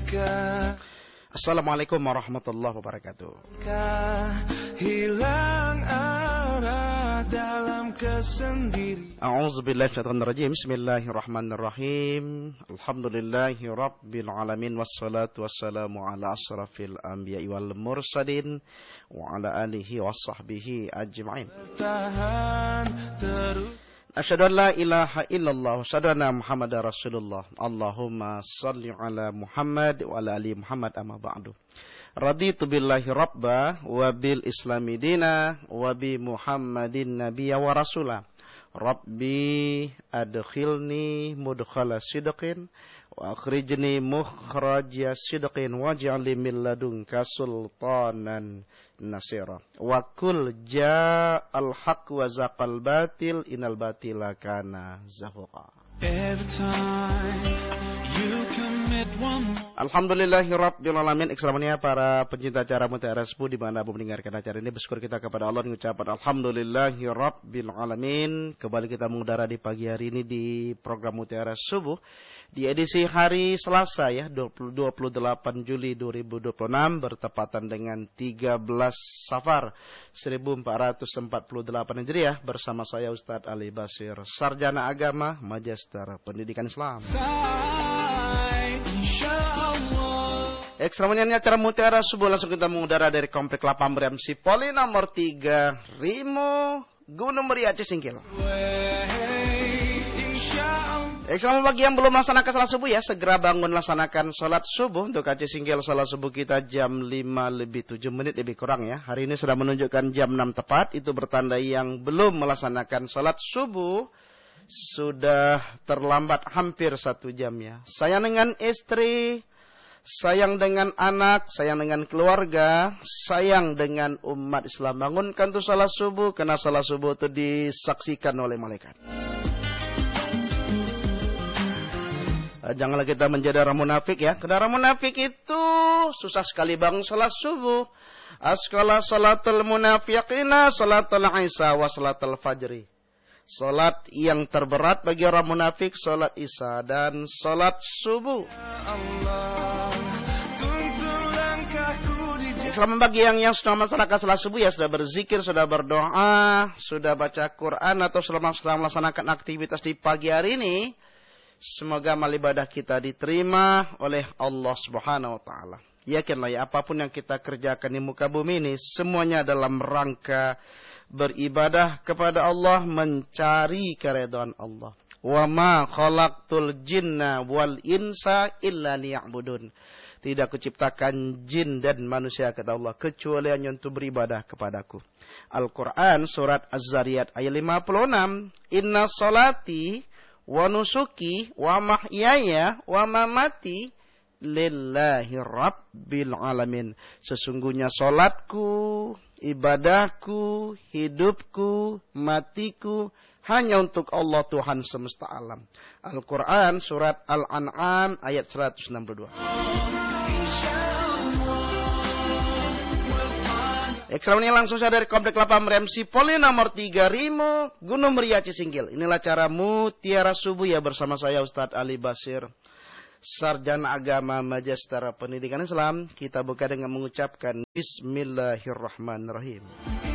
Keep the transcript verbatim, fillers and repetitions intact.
Assalamualaikum warahmatullahi wabarakatuh. Hilang arah dalam kesendirian. A'udzubillahi minasyaitonir rajim. Bismillahirrahmanirrahim. Alhamdulillahi rabbil alamin wassalatu wassalamu ala asrafil anbiya'i wal mursalin wa ala alihi washabbihi ajma'in. Tahan terus. Asyhadu an la ilaha illallah wa asyhadu anna Muhammadar Rasulullah. Allahumma shalli ala Muhammad wa ala ali Muhammad amma ba'du. Raditu billahi rabba wa bil islami dina wa bi Muhammadin nabiyya wa rasula. Rabbi adkhilni mudkhala sidqin wa akhrijni mukhraja sidqin waj'al li min ladunka sultanan nasira. Wa kul ja'al haqq wa zaqal batil innal batila kana zahuqa. Alhamdulillahirabbil alamin. Ekstramanya para pencinta acara Mutiara Subuh di mana mendengarkan acara ini, bersyukur kita kepada Allah mengucapkan alhamdulillahirabbil alamin. Kembali kita mengudara di pagi hari ini di program Mutiara Subuh di edisi hari Selasa ya, dua puluh delapan Juli dua ribu dua puluh enam bertepatan dengan tiga belas Safar seribu empat ratus empat puluh delapan Hijriah bersama saya Ustadz Ali Basir, sarjana agama Magister Pendidikan Islam. Ekstramanya acara Mutiara Subuh langsung kita mengudara dari Komplek Lapang Meriam Sipoli nomor tiga Rimo Gunung Meriah Cisingkil. Ekstram bagi yang belum melaksanakan salat subuh ya, segera bangun laksanakan salat subuh. Untuk Aceh Singkil salat subuh kita jam lima lebih tujuh menit lebih kurang ya. Hari ini sudah menunjukkan jam enam tepat. Itu bertanda yang belum melaksanakan salat subuh sudah terlambat hampir satu jam ya. Sayang dengan istri, sayang dengan anak, sayang dengan keluarga, sayang dengan umat Islam. Bangunkan tuh salat subuh, karena salat subuh itu disaksikan oleh malaikat. Janganlah kita menjadi orang munafik ya. Karena orang munafik itu susah sekali bangun salat subuh. Askala salatul munafiqina salatul isya wa salatul fajri. Salat yang terberat bagi orang munafik salat isya dan salat subuh. Selama bagi yang yang sudah melaksanakan salat subuh ya, sudah berzikir, sudah berdoa, sudah baca Quran atau selama sedang melaksanakan aktivitas di pagi hari ini, semoga amal ibadah kita diterima oleh Allah Subhanahu wa taala. Yakinlah ya, apapun yang kita kerjakan di muka bumi ini semuanya dalam rangka beribadah kepada Allah, mencari keridhaan Allah. Wa ma khalaqtul jinna wal insa illa liya'budun. Tidak kuciptakan jin dan manusia kata Allah kecuali hanya untuk beribadah kepadaku. Al-Qur'an surat Az-Zariyat ayat lima puluh enam. Inna salati wa nusuki wa mahyaya wa mamati lillahi rabbil alamin. Sesungguhnya salatku, ibadahku, hidupku, matiku hanya untuk Allah Tuhan semesta alam. Al-Quran surat Al-An'am ayat seratus enam puluh dua. Ekstramnya langsung saya dari Komplek Lapang Meriam Sipoli nomor tiga Rimo Gunung Meriah Cisingkil. Inilah cara Mutiara Subuh ya, bersama saya Ustadz Ali Basir, sarjana agama Magister Pendidikan Islam. Kita buka dengan mengucapkan Bismillahirrahmanirrahim.